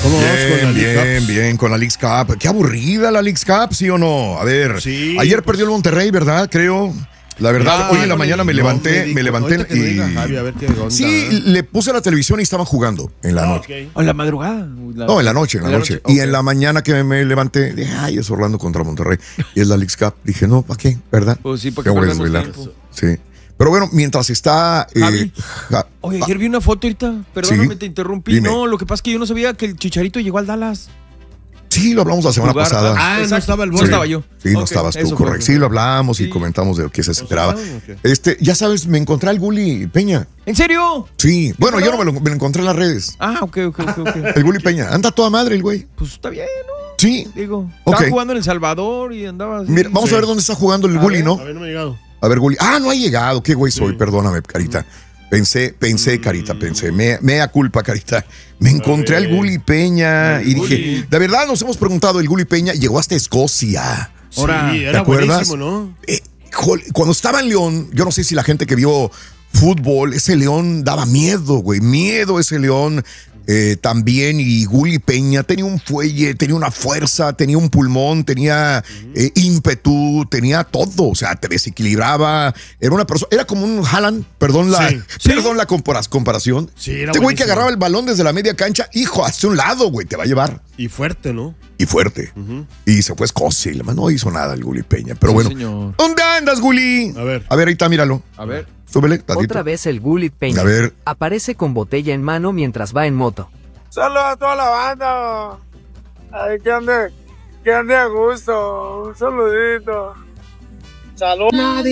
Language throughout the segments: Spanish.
¿Cómo vamos con la League Cup? Bien, con la League Cup. Qué aburrida la League Cup, ¿sí o no? A ver, sí, ayer perdió el Monterrey, ¿verdad? Creo. La verdad, hoy en la mañana me levanté y... Javi, a ver qué onda. Sí, le puse la televisión y estaban jugando en la noche. Okay. ¿O en la madrugada? No, en la noche. Okay. Y en la mañana que me levanté, dije, ay, es Orlando contra Monterrey. Y es la League Cup. Dije, no, ¿para qué? ¿Verdad? Pues sí, porque perdemos tiempo. Sí. Pero bueno, mientras está... Oye, ayer vi una foto ahorita. Perdóname, ¿sí? te interrumpí. Dime. No, lo que pasa es que yo no sabía que el Chicharito llegó al Dallas. Sí, lo hablamos la semana pasada. Ah, no estaba el No estaba yo. Sí, no estabas tú, correcto. Sí, lo hablamos y comentamos de lo que se esperaba. Ya sabes, me encontré al Gulli Peña. ¿En serio? Sí, bueno, yo no me lo encontré en las redes. Ah, ok. El Gulli Peña. Anda toda madre el güey. Pues está bien, ¿no? Sí. Digo, estaba jugando en El Salvador y andaba así. Mira, vamos a ver dónde está jugando el Gulli, ¿no? A ver, no me ha llegado. A ver, Gulli. Ah, no ha llegado. Qué güey soy, perdóname, Carita. Pensé, Carita, pensé. Mea culpa, Carita. Me encontré al Gulli Peña y dije, de verdad nos hemos preguntado, el Gulli Peña llegó hasta Escocia. Ahora, sí, ¿te era acuerdas? buenísimo, ¿no? Cuando estaba en León, yo no sé si la gente que vio fútbol, ese León daba miedo, güey. Miedo ese León. También, y Gulli Peña tenía un fuelle, tenía una fuerza, tenía un pulmón, tenía ímpetu, tenía todo, o sea, te desequilibraba, era una persona, era como un Haaland, perdón la comparación. Sí, era este güey que buenísimo. agarraba el balón desde la media cancha, hijo, hacia un lado, güey, te va a llevar. Y fuerte, ¿no? Y fuerte. Y se fue a Escocia y no hizo nada el Gulli Peña, pero Sí, bueno. señor. ¿Dónde andas, Gulli? A ver, ahí está, míralo. A ver. Súbele, tantito. Otra vez el Gulli Peña. A ver. Aparece con botella en mano mientras va en moto. Saludos a toda la banda. Ay, que ande a gusto. Un saludito. Salud.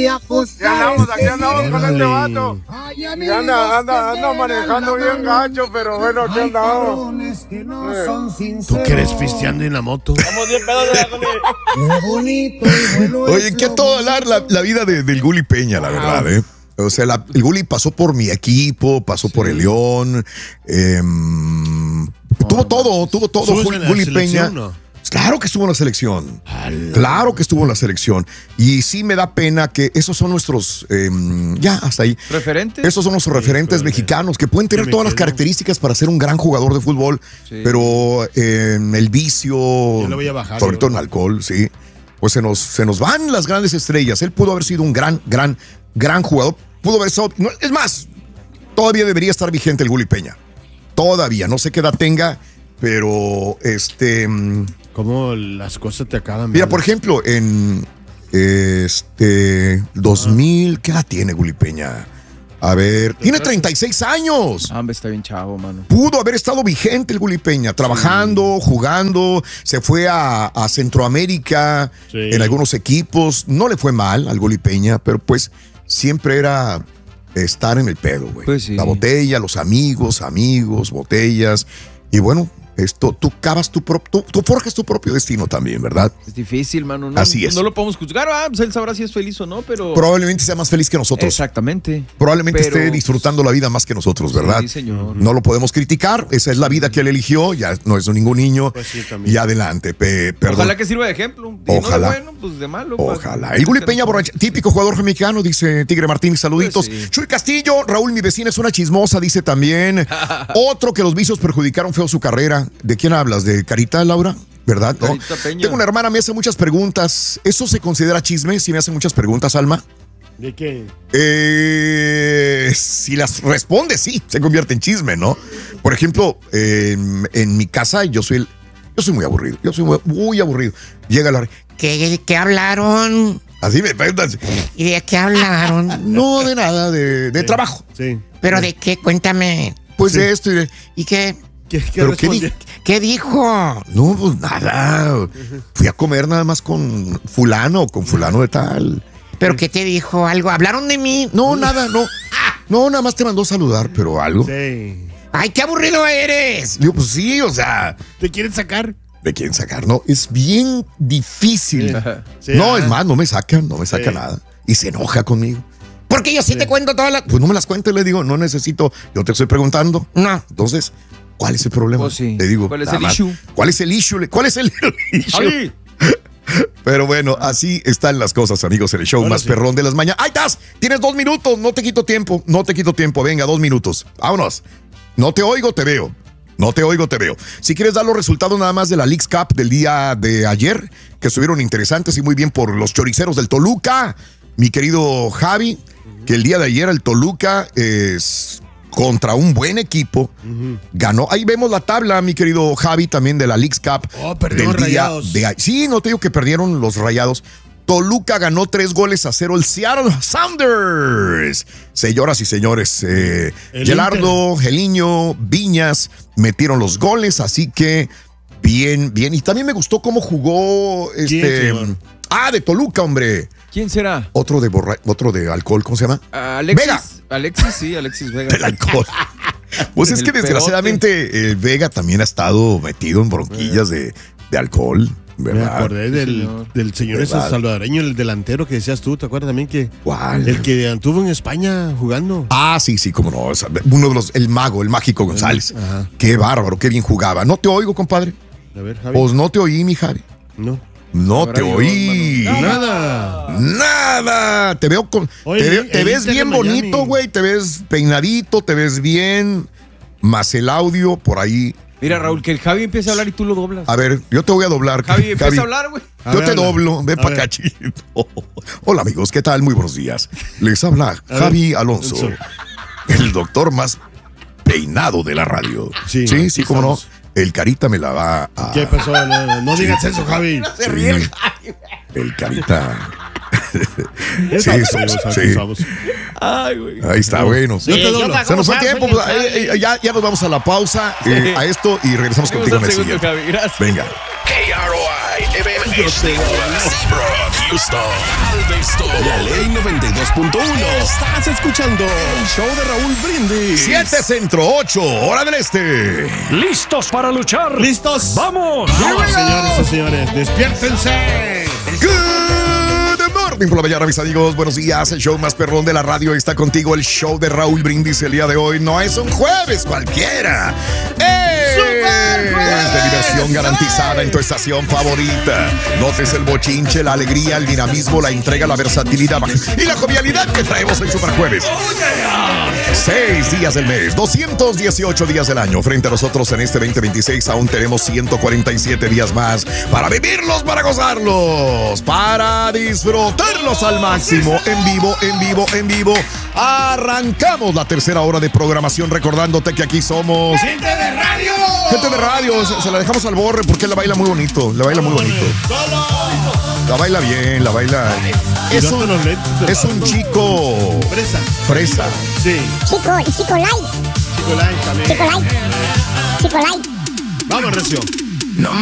Aquí andamos con este vato. Y anda manejando bien gacho, pero bueno, aquí andamos. ¿tú quieres pisteando en la moto? Estamos bien pedos de la Oye, que a todo dar la vida del Gulli Peña, la verdad, ¿eh? O sea, el Gulli pasó por mi equipo, pasó por el León, tuvo todo Gulli Peña. ¿No? Claro que estuvo en la selección. Claro que estuvo en la selección. Y sí me da pena que esos son nuestros, ya, hasta ahí. ¿Referentes? Esos son nuestros referentes mexicanos que pueden tener todas las características para ser un gran jugador de fútbol, pero el vicio, Yo le voy a bajar, sobre todo en alcohol, sí. Pues se nos van las grandes estrellas. Él pudo haber sido un gran jugador. Pudo haber estado, no, es más, todavía debería estar vigente el Gulli Peña. Todavía, no sé qué edad tenga, pero ¿Cómo las cosas te acaban? mira, por ejemplo, en 2000, ¿qué edad tiene Gulli Peña? A ver, tiene 36 años. Ah, está bien chavo, mano. Pudo haber estado vigente el Gulli Peña, trabajando, jugando, se fue a Centroamérica, en algunos equipos. No le fue mal al Gulli Peña, pero pues siempre era estar en el pedo, güey. Pues sí. La botella, los amigos, botellas. Y bueno, tú cavas tú forjas tu propio destino también, ¿verdad? Es difícil, mano. No, Así es. No lo podemos juzgar. Pues él sabrá si es feliz o no, pero... Probablemente sea más feliz que nosotros. Exactamente. Probablemente esté disfrutando la vida más que nosotros, ¿verdad? Sí, señor. No lo podemos criticar. Esa es la vida que él eligió. Ya no es ningún niño. Pues sí, también. Y adelante. Perdón. Ojalá que sirva de ejemplo. Ojalá. No de bueno, pues de malo. Ojalá. El Gulli Peña, típico jugador mexicano, dice Tigre Martínez, saluditos. Pues sí. Chuy Castillo, Raúl, mi vecina es una chismosa, dice también. Otro que los vicios perjudicaron feo su carrera. ¿De quién hablas? ¿De Carita, Laura? ¿Verdad? ¿No? Carita Peña. Tengo una hermana, me hace muchas preguntas. ¿Eso se considera chisme? Si me hace muchas preguntas, Alma. ¿De qué? Si las responde, sí, se convierte en chisme, ¿no? Por ejemplo, en mi casa yo soy muy aburrido. Yo soy muy aburrido. Llega la... ¿Qué hablaron? Así me preguntan. ¿Y de qué hablaron? No, de nada, de trabajo. Sí. ¿Pero de qué? Cuéntame. Pues de esto y de... ¿Y qué? ¿Pero qué respondió? ¿Qué dijo? No, pues nada. Fui a comer nada más con fulano de tal. ¿Pero qué te dijo? ¿Algo? ¿Hablaron de mí? No, nada, no. No, nada más te mandó saludar, pero algo. Sí. ¡Ay, qué aburrido eres! Digo, pues sí, o sea... ¿Te quieren sacar? ¿De quién sacar? No, es bien difícil. Sí, No, es más, no me saca nada. Y se enoja conmigo. Porque yo sí te cuento todas las... Pues no me las cuentes, le digo, no necesito. Yo te estoy preguntando. No. Entonces, ¿cuál es el problema? Pues sí. Le digo, ¿Cuál es nada el más. issue? ¿Cuál es el issue? ¿Cuál es el issue? ¡Ay! Pero bueno, así están las cosas, amigos, en el show más perrón de las mañanas. ¡Ahí estás! Tienes 2 minutos, no te quito tiempo. Venga, 2 minutos. Vámonos. No te oigo, te veo. No te oigo, te veo. Si quieres dar los resultados nada más de la Leagues Cup del día de ayer, que estuvieron interesantes y muy bien por los choriceros del Toluca, mi querido Javi, que el día de ayer el Toluca es contra un buen equipo, ganó. Ahí vemos la tabla, mi querido Javi, también de la Leagues Cup. Oh, perdieron Rayados. Sí, no te digo que perdieron los Rayados. Toluca ganó 3-0 el Seattle Sounders. Señoras y señores, Gelardo, Geliño, Viñas metieron los goles, así que bien. Y también me gustó cómo jugó de Toluca, hombre. ¿Quién será? Otro de alcohol, ¿cómo se llama? Alexis. Vega. Alexis Vega. Del alcohol. Pues es que desgraciadamente Vega también ha estado metido en bronquillas de alcohol, ¿verdad? Me acordé del señor ese salvadoreño, el delantero que decías tú, ¿te acuerdas también que? ¿Cuál? El que anduvo en España jugando. Ah, sí, cómo no. Uno de el mágico González. Ajá. Qué bárbaro, qué bien jugaba. No te oigo, compadre. A ver, Javi. Pues no te oí, mi Javi. No. No te oí. Nada. Te veo Oye, te ves Inter bien de Miami. bonito, güey. Te ves peinadito, te ves bien. Más el audio por ahí. Mira, Raúl, que el Javi empiece a hablar y tú lo doblas. A ver, yo te voy a doblar. Javi, empieza a hablar, güey. Yo te habla. doblo, ven A para ver. acá, chiquito. Hola, amigos, ¿qué tal? Muy buenos días. Les habla Javi Alonso, el doctor más peinado de la radio. Sí, cómo no. estamos. El Carita me la va a... ¿Qué pasó? No digas eso, Javi. Se ríe el Carita. Sí, sí. Ay, güey. Ahí está, bueno. Yo te doblo. Se nos fue el tiempo, pues, ya nos vamos a la pausa, a esto y regresamos contigo en el Segundo, siguiente. Javi, gracias. Venga. KROI FM Seabrook, Houston, Galveston, la ley 92.1. Estás escuchando el show de Raúl Brindis. 7 centro, 8, hora del este. ¿Listos para luchar? ¿Listos? ¡Vamos! Vamos, señores y señores, despiértense. Good morning por la mañana, mis amigos. Buenos días. El show más perrón de la radio está contigo. El show de Raúl Brindis el día de hoy. No es un jueves cualquiera. Es de diversión garantizada en tu estación favorita. Notes el bochinche, la alegría, el dinamismo, la entrega, la versatilidad y la jovialidad que traemos en Super Jueves. 6 días del mes, 218 días del año. Frente a nosotros en este 2026 aún tenemos 147 días más para vivirlos, para gozarlos, para disfrutarlos al máximo. En vivo. Arrancamos la tercera hora de programación recordándote que aquí somos ¡Gente de radio! gente de radio. Se la dejamos al Borre porque él la baila muy bonito. La baila muy bonito. La baila bien, la baila. Es un chico fresa. Sí. Chico light. Chico Light también. Chico light. Vamos, Recio. No